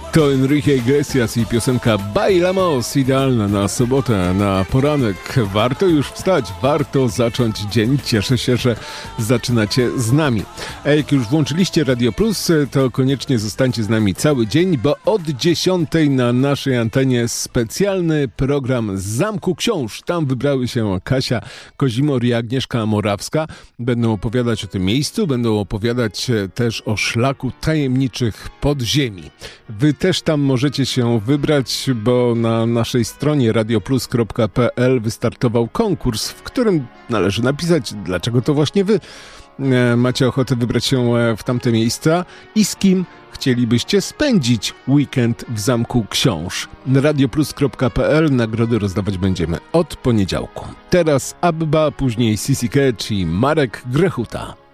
To Enrique Iglesias i piosenka Bailamos, idealna na sobotę, na poranek. Warto już wstać, warto zacząć dzień. Cieszę się, że zaczynacie z nami. A jak już włączyliście Radio Plus, to koniecznie zostańcie z nami cały dzień, bo od 10 na naszej antenie specjalny program z Zamku Książ. Tam wybrały się Kasia Kozimor i Agnieszka Morawska. Będą opowiadać o tym miejscu, będą opowiadać też o szlaku tajemniczych podziemi. Wy też tam możecie się wybrać, bo na naszej stronie radioplus.pl wystartował konkurs, w którym należy napisać, dlaczego to właśnie wy macie ochotę wybrać się w tamte miejsca i z kim chcielibyście spędzić weekend w Zamku Książ. Na radioplus.pl nagrody rozdawać będziemy od poniedziałku. Teraz Abba, później Sissy Catch i Marek Grechuta.